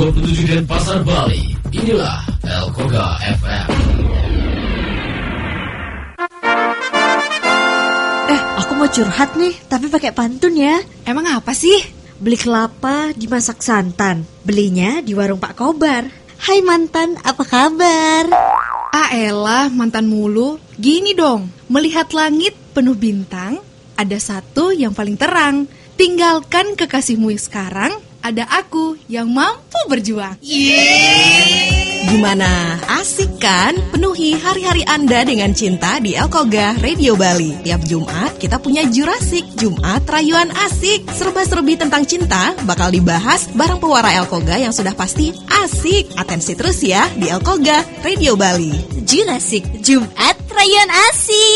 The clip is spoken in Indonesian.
27 Denpasar, Bali. Inilah El Koga FM. Aku mau curhat nih, tapi pakai pantun ya. Emang apa sih? Beli kelapa dimasak santan, belinya di warung Pak Kobar. Hai mantan, apa kabar? Ah elah, mantan mulu. Gini dong, melihat langit penuh bintang, ada satu yang paling terang. Tinggalkan kekasihmu sekarang, ada aku yang mampu berjuang. Gimana? Asik kan? Penuhi hari-hari Anda dengan cinta di El Koga Radio Bali. Tiap Jumat kita punya Jurasik, Jumat Rayuan Asik. Serba-serbi tentang cinta bakal dibahas bareng pewara El Koga yang sudah pasti asik. Atensi terus ya di El Koga Radio Bali. Jurasik, Jumat Rayuan Asik.